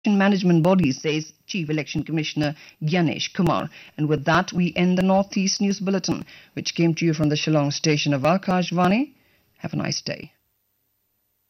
management body, says Chief Election Commissioner Gyanesh Kumar. And with that, we end the Northeast News Bulletin, which came to you from the Shillong station of Akashvani. Have a nice day.